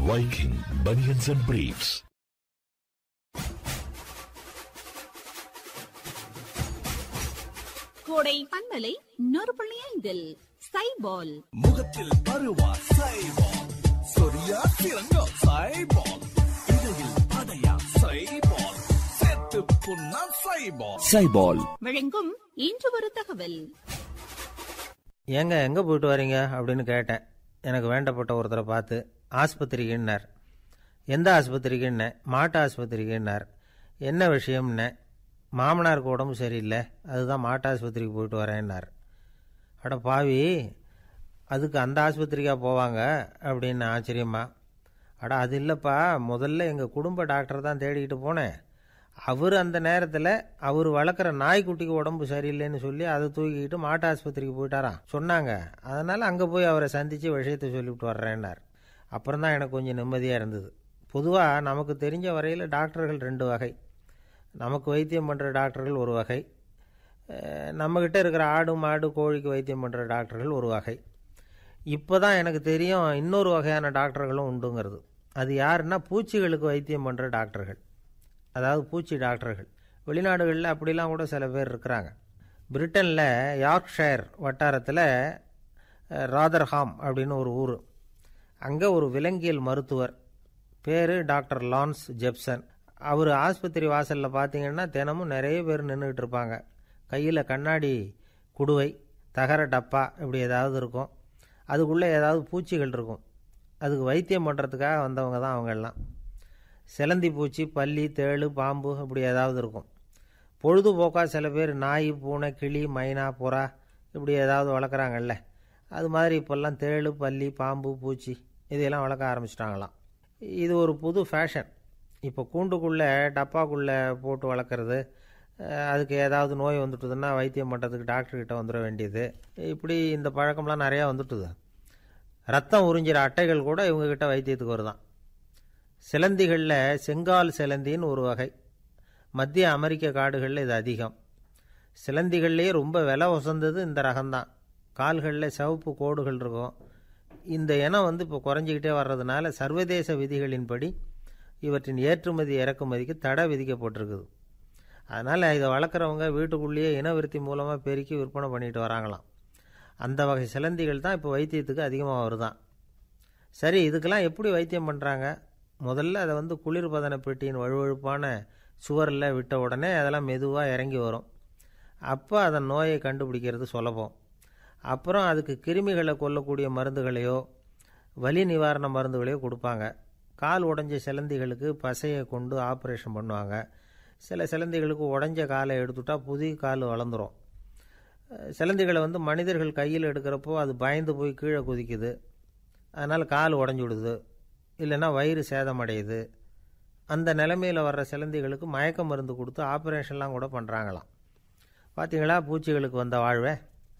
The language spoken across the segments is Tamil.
Viking Bunions and Briefs. கோடை பண்பலை 100.5 சைபால் முகத்தில் பருவா சைபால், சொரியா சிறங்கோ சைபால், இடையில் அடையா சைபால், செத்து புண்ணா சைபால். சைபால் வழங்கும் இன்று ஒரு தகவல். ஏங்க எங்கே போயிட்டு வரீங்க அப்படின்னு கேட்டேன். எனக்கு வேண்டப்பட்ட ஒருத்தரை பார்த்து ஆஸ்பத்திரிக்குன்னார். எந்த ஆஸ்பத்திரிக்குன்னே? மாட்டு ஆஸ்பத்திரிக்குன்னார். என்ன விஷயம்னே? மாமனாருக்கு உடம்பு சரியில்லை, அதுதான் மாட்டு ஆஸ்பத்திரிக்கு போயிட்டு வரேன்னார். அட பாவி, அதுக்கு அந்த ஆஸ்பத்திரிக்கா போவாங்க அப்படின்னு ஆச்சரியமா. அட அது இல்லைப்பா, முதல்ல எங்கள் குடும்ப டாக்டர் தான் தேடிக்கிட்டு போனேன். அவர் அந்த நேரத்தில் அவர் வளர்க்குற நாய்க்குட்டிக்கு உடம்பு சரியில்லைன்னு சொல்லி அதை தூக்கிக்கிட்டு மாட்டு ஆஸ்பத்திரிக்கு போயிட்டாராம் சொன்னாங்க. அதனால் அங்கே போய் அவரை சந்தித்து விஷயத்தை சொல்லிவிட்டு வர்றேன்னார். அப்புறம் தான் எனக்கு கொஞ்சம் நிம்மதியாக இருந்தது. பொதுவாக நமக்கு தெரிஞ்ச வரையில் டாக்டர்கள் 2 வகை. நமக்கு வைத்தியம் பண்ணுற டாக்டர்கள் ஒரு வகை, நம்மக்கிட்ட இருக்கிற ஆடு மாடு கோழிக்கு வைத்தியம் பண்ணுற டாக்டர்கள் ஒரு வகை. இப்போ தான் எனக்கு தெரியும் இன்னொரு வகையான டாக்டர்களும் உண்டுங்கிறது. அது யாருன்னா பூச்சிகளுக்கு வைத்தியம் பண்ணுற டாக்டர்கள், அதாவது பூச்சி டாக்டர்கள். வெளிநாடுகளில் அப்படிலாம் கூட சில பேர் இருக்கிறாங்க. பிரிட்டனில் யார்க்ஷயர் வட்டாரத்தில் ராதர்ஹாம் அப்படின்னு ஒரு ஊர். அங்கே ஒரு விலங்கியல் மருத்துவர் பேர் டாக்டர் லான்ஸ் ஜெப்சன். அவர் ஆஸ்பத்திரி வாசலில் பார்த்தீங்கன்னா தினமும் நிறைய பேர் நின்றுக்கிட்டு இருப்பாங்க. கையில் கண்ணாடி குடுவை, தகர டப்பா இப்படி ஏதாவது இருக்கும். அதுக்குள்ளே ஏதாவது பூச்சிகள் இருக்கும். அதுக்கு வைத்தியம் பண்ணுறதுக்காக வந்தவங்க தான் அவங்கெல்லாம். சிலந்தி பூச்சி, பல்லி, தேளு, பாம்பு இப்படி ஏதாவது இருக்கும். பொழுதுபோக்காக சில பேர் நாய், பூனை, கிளி, மைனா, புறா இப்படி ஏதாவது வளர்க்குறாங்கல்ல, அது மாதிரி இப்போல்லாம் தேளு, பல்லி, பாம்பு, பூச்சி இதையெல்லாம் வளர்க்க ஆரம்பிச்சிட்டாங்களாம். இது ஒரு புது ஃபேஷன். இப்போ கூண்டுக்குள்ளே டப்பாக்குள்ளே போட்டு வளர்க்குறது, அதுக்கு ஏதாவது நோய் வந்துட்டுதுன்னா வைத்தியம் பண்ணுறதுக்கு டாக்டர்கிட்ட வந்துட வேண்டியது, இப்படி இந்த பழக்கம்லாம் நிறையா வந்துட்டுது. ரத்தம் உறிஞ்சிற அட்டைகள் கூட இவங்ககிட்ட வைத்தியத்துக்கு வருதான். சிலந்திகளில் செங்கால் சிலந்தின்னு ஒரு வகை. மத்திய அமெரிக்க காடுகளில் இது அதிகம். சிலந்திகள்லேயே ரொம்ப விலை உசந்தது இந்த ரகம்தான். கால்களில் சிவப்பு கோடுகள் இருக்கும். இந்த இனம் இப்போ குறைஞ்சிக்கிட்டே வர்றதுனால சர்வதேச விதிகளின்படி இவற்றின் ஏற்றுமதி இறக்குமதிக்கு தடை விதிக்கப்பட்டிருக்குது. அதனால் இதை வளர்க்குறவங்க வீட்டுக்குள்ளேயே இனவிருத்தி மூலமாக பெருக்கி விற்பனை பண்ணிட்டு வராங்களாம். அந்த வகை சிலந்திகள் தான் இப்போ வைத்தியத்துக்கு அதிகமாக வருதான். சரி, இதுக்கெல்லாம் எப்படி வைத்தியம் பண்ணுறாங்க? முதல்ல அதை குளிர்பதன பெட்டியின் வழுவழுப்பான சுவரில் விட்ட உடனே அதெல்லாம் மெதுவாக இறங்கி வரும். அப்போ அதன் நோயை கண்டுபிடிக்கிறது சுலபம். அப்புறம் அதுக்கு கிருமிகளை கொல்லக்கூடிய மருந்துகளையோ வலி நிவாரண மருந்துகளையோ கொடுப்பாங்க. கால் உடைஞ்ச சிலந்திகளுக்கு பசையை கொண்டு ஆப்ரேஷன் பண்ணுவாங்க. சில சிலந்திகளுக்கு உடைஞ்ச காலை எடுத்துட்டா புதிய கால் வளர்ந்துடும். சிலந்திகளை மனிதர்கள் கையில் எடுக்கிறப்போ அது பயந்து போய் கீழே குதிக்குது. அதனால் கால் உடஞ்சி விடுது, இல்லைன்னா வயிறு சேதமடையுது. அந்த நிலைமையில் வர்ற சிலந்திகளுக்கு மயக்க மருந்து கொடுத்து ஆப்ரேஷன்லாம் கூட பண்ணுறாங்களாம். பார்த்தீங்களா பூச்சிகளுக்கு வந்த வாழ்வே.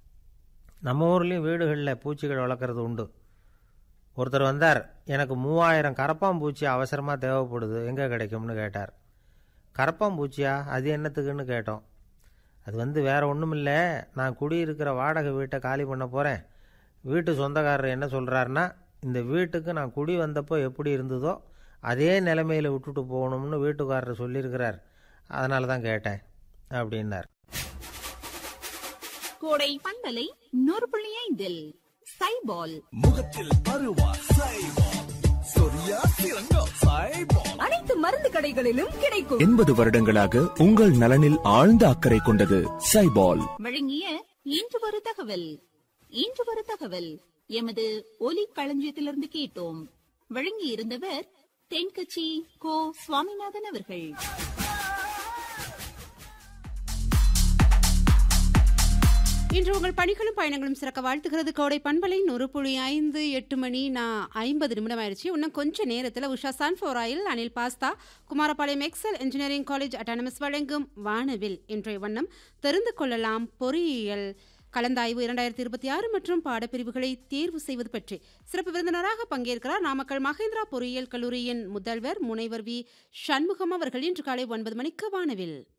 நம்ம ஊர்லேயும் வீடுகளில் பூச்சிகள் வளர்க்குறது உண்டு. ஒருத்தர் வந்தார், எனக்கு 3000 கரப்பாம்பூச்சி அவசரமாக தேவைப்படுது, எங்கே கிடைக்கும்னு கேட்டார். கரப்பாம்பூச்சியா? அது என்னத்துக்குன்னு கேட்டோம். அது வேறு ஒன்றும் இல்லை, நான் குடியிருக்கிற வாடகை வீட்டை காலி பண்ண போகிறேன். வீட்டு சொந்தக்காரர் என்ன சொல்கிறாருன்னா, இந்த வீட்டுக்கு நான் குடி வந்தப்போ எப்படி இருந்ததோ அதே நிலைமையில் விட்டுட்டு போகணும்னு வீட்டுக்காரர் சொல்லியிருக்கிறார், அதனால தான் கேட்டேன் அப்படின்னார். கோடை பண்பலை 100.5 சைபால் முகத்தில் பருவா சைபால், சொரியா சிறங்கோ சைபால். அனைத்து மருந்து கடைகளிலும் கிடைக்கும். 80 வருடங்களாக உங்கள் நலனில் ஆழ்ந்த அக்கறை கொண்டது சைபால். வழங்கிய இன்று ஒரு தகவல். இன்று ஒரு தகவல் எமது ஒலி களஞ்சியத்திலிருந்து கேட்டோம். வழங்கி இருந்தவர் தென்கட்சி கோ சுவாமிநாதன் அவர்கள். இன்று உங்கள் பணிகளும் பயணங்களும் சிறக்க வாழ்த்துகிறது கோடை பண்பலை 100.5. 8 மணி 50 நிமிடம் ஆயிடுச்சு. இன்னும் கொஞ்சம் நேரத்தில் Usha sunflower oil, Anil pasta, Kumarapalayam XL engineering college autonomous வழங்கும் வானவில். இன்றைய வண்ணம் தெரிந்து கொள்ளலாம் பொறியியல் கலந்தாய்வு 2026 மற்றும் பாடப்பிரிவுகளை தேர்வு செய்வது பற்றி. சிறப்பு விருந்தினராக பங்கேற்கிறார் நாமக்கல் மகேந்திரா பொறியியல் கல்லூரியின் முதல்வர் முனைவர் வி. சண்முகம் அவர்கள். இன்று காலை 9 மணிக்கு வானவில்.